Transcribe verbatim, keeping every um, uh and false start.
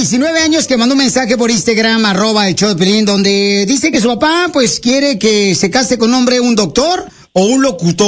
diecinueve años, que mandó un mensaje por Instagram, arroba el show de Piolín, donde dice que su papá, pues, quiere que se case con un hombre, un doctor o un locutor.